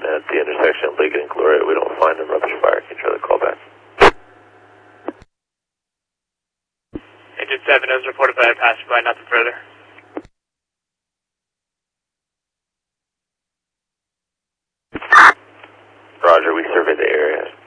at the intersection of Lincoln and Gloria. We don't find them. Rubbish fire. Can you try to call back? Engine 7 is reported by a passerby, nothing further. Roger, we surveyed the area.